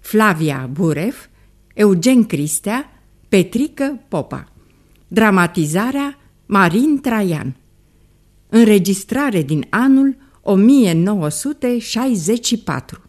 Flavia Buref, Eugen Cristea, Petrică Popa. Dramatizarea Marin Traian. Înregistrare din anul 1964.